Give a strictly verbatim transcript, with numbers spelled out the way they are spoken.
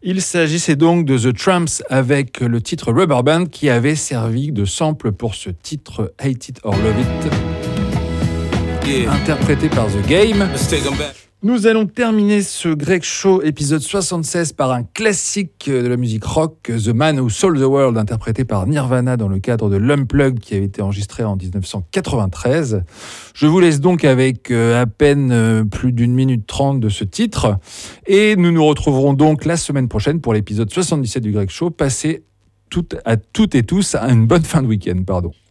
Il s'agissait donc de The Tramps avec le titre Rubber Band qui avait servi de sample pour ce titre Hate It or Love It, yeah. Interprété par The Game. Nous allons terminer ce Greg Show épisode soixante-seize par un classique de la musique rock, The Man Who Sold the World, interprété par Nirvana dans le cadre de l'Unplugged qui avait été enregistré en dix-neuf cent quatre-vingt-treize. Je vous laisse donc avec à peine plus d'une minute trente de ce titre et nous nous retrouverons donc la semaine prochaine pour l'épisode soixante-dix-sept du Greg Show. Passez toutes, à toutes et tous une bonne fin de week-end. Pardon.